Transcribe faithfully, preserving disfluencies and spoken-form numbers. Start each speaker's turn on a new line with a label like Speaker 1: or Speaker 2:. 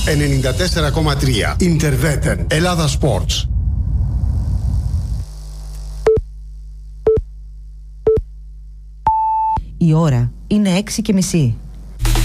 Speaker 1: ενενήντα τέσσερα κόμμα τρία. Interveten. Ελλάδα Sports.
Speaker 2: Η ώρα είναι έξι και μισή.